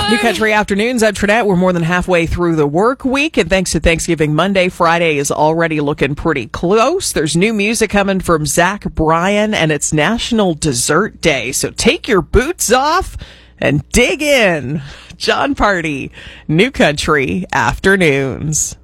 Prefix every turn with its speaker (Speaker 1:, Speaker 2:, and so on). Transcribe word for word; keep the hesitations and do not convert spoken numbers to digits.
Speaker 1: New Country Afternoons, I'm Trinette. We're more than halfway through the work week, and thanks to Thanksgiving Monday, Friday is already looking pretty close. There's new music coming from Zach Bryan, and it's National Dessert Day, so take your boots off and dig in. John Party, New Country Afternoons.